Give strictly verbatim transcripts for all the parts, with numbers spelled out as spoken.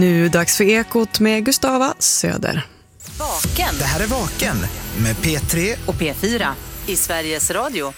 Nu dags för Ekot med Gustava Söder. Vaken. Det här är Vaken med P tre och P fyra i Sveriges Radio.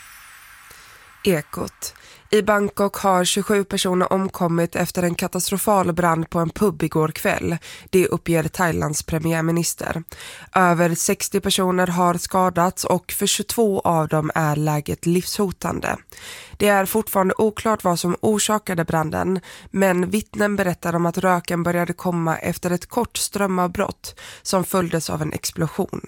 Ekot. I Bangkok har tjugosju personer omkommit efter en katastrofal brand på en pub igår kväll. Det uppger Thailands premiärminister. Över sextio personer har skadats och för tjugotvå av dem är läget livshotande. Det är fortfarande oklart vad som orsakade branden, men vittnen berättar om att röken började komma efter ett kort strömavbrott som följdes av en explosion.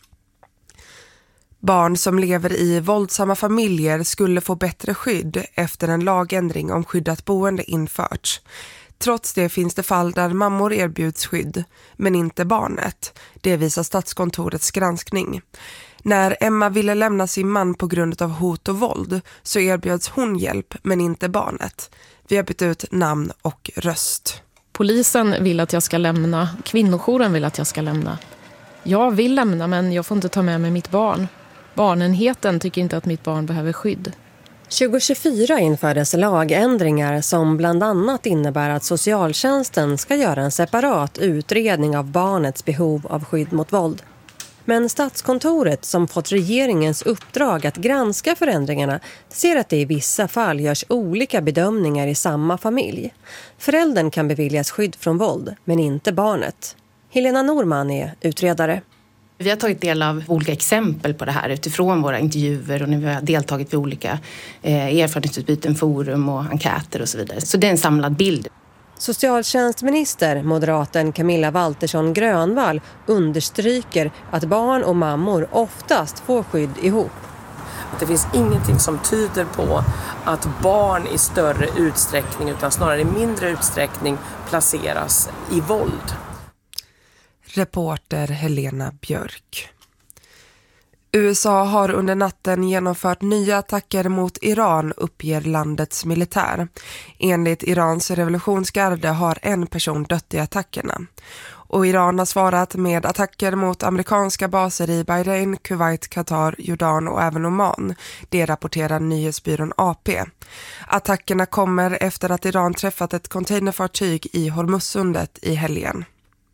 Barn som lever i våldsamma familjer skulle få bättre skydd efter en lagändring om skyddat boende införts. Trots det finns det fall där mammor erbjuds skydd, men inte barnet. Det visar Statskontorets granskning. När Emma ville lämna sin man på grund av hot och våld så erbjöds hon hjälp, men inte barnet. Vi har bytt ut namn och röst. Polisen vill att jag ska lämna. Kvinnojouren vill att jag ska lämna. Jag vill lämna, men jag får inte ta med mig mitt barn. Barnenheten tycker inte att mitt barn behöver skydd. tjugo tjugofyra infördes lagändringar som bland annat innebär att socialtjänsten ska göra en separat utredning av barnets behov av skydd mot våld. Men Statskontoret, som fått regeringens uppdrag att granska förändringarna, ser att det i vissa fall görs olika bedömningar i samma familj. Föräldern kan beviljas skydd från våld, men inte barnet. Helena Norman är utredare. Vi har tagit del av olika exempel på det här utifrån våra intervjuer och när vi har deltagit vid olika eh, erfarenhetsutbyten, forum och enkäter och så vidare. Så det är en samlad bild. Socialtjänstminister, moderaten Camilla Waltersson Grönvall, understryker att barn och mammor oftast får skydd ihop. Det finns ingenting som tyder på att barn i större utsträckning utan snarare i mindre utsträckning placeras i våld. Reporter Helena Björk. U S A har under natten genomfört nya attacker mot Iran, uppger landets militär. Enligt Irans revolutionsgarde har en person dött i attackerna. Och Iran har svarat med attacker mot amerikanska baser i Bahrain, Kuwait, Qatar, Jordan och även Oman. Det rapporterar nyhetsbyrån A P. Attackerna kommer efter att Iran träffat ett containerfartyg i Hormuzsundet i helgen.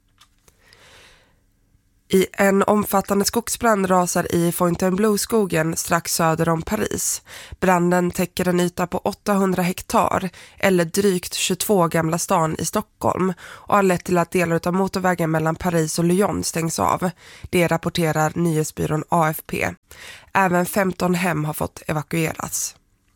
I en omfattande skogsbrand rasar i Fontainebleau-skogen strax söder om Paris. Branden täcker en yta på åttahundra hektar eller drygt tjugotvå Gamla stan i Stockholm och har lett till att delar av motorvägen mellan Paris och Lyon stängs av. Det rapporterar nyhetsbyrån A F P. Även femton hem har fått evakueras.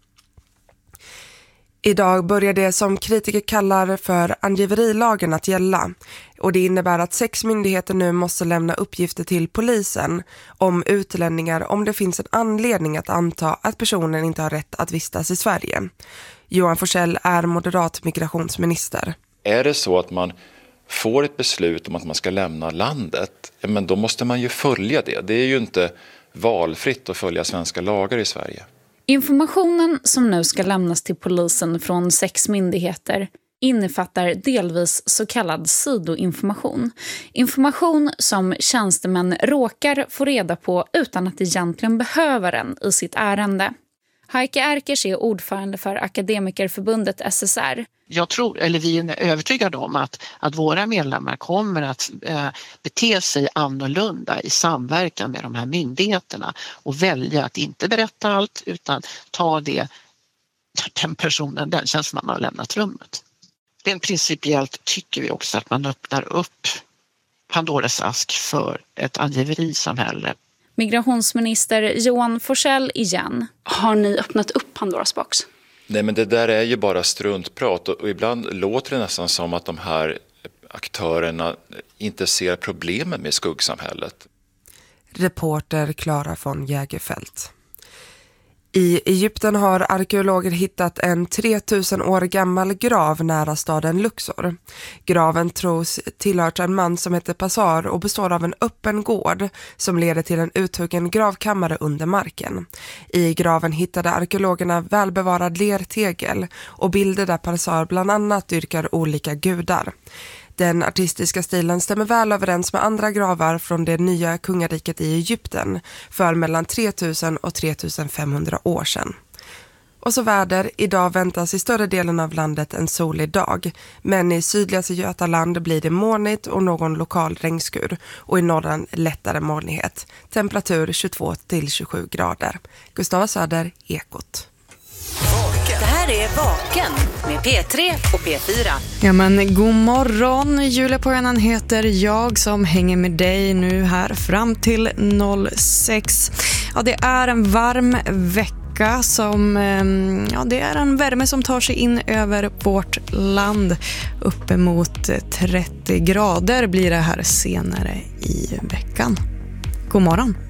Idag börjar det som kritiker kallar för angiverilagen att gälla och det innebär att sex myndigheter nu måste lämna uppgifter till polisen om utlänningar om det finns en anledning att anta att personen inte har rätt att vistas i Sverige. Johan Forsell är moderat migrationsminister. Är det så att man får ett beslut om att man ska lämna landet, ja, men då måste man ju följa det. Det är ju inte valfritt att följa svenska lagar i Sverige. Informationen som nu ska lämnas till polisen från sex myndigheter innefattar delvis så kallad sidoinformation. Information som tjänstemän råkar få reda på utan att egentligen behöver den i sitt ärende. Heike Erkers är ordförande för Akademikerförbundet S S R. Jag tror, eller vi är övertygade om att, att våra medlemmar kommer att eh, bete sig annorlunda i samverkan med de här myndigheterna och välja att inte berätta allt utan ta det den personen, den tjänstemannen har lämnat rummet. Rent principiellt tycker vi också att man öppnar upp Pandoras ask för ett angiverisamhälle. Migrationsminister Johan Forsell igen. Har ni öppnat upp Pandoras box? Nej, men det där är ju bara struntprat och ibland låter det nästan som att de här aktörerna inte ser problemen med skuggsamhället. Reporter Clara von Jägerfeld. I Egypten har arkeologer hittat en tre tusen år gammal grav nära staden Luxor. Graven tros tillhört en man som heter Passar och består av en öppen gård som leder till en uthuggen gravkammare under marken. I graven hittade arkeologerna välbevarad lertegel och bilder där Passar bland annat dyrkar olika gudar. Den artistiska stilen stämmer väl överens med andra gravar från det nya kungariket i Egypten för mellan tre tusen och tre tusen femhundra år sedan. Och så väder. Idag väntas i större delen av landet en solig dag. Men i sydligaste Götaland blir det molnigt och någon lokal regnskur. Och i norran lättare molnighet. Temperatur tjugotvå till tjugosju grader. Gustava Söder, Ekot. Det här är Vaken med P tre och P fyra. Ja men god morgon, Julia Pojanen heter jag som hänger med dig nu här fram till noll sex. Ja, det är en varm vecka som, ja det är en värme som tar sig in över vårt land. Uppemot trettio grader blir det här senare i veckan. God morgon.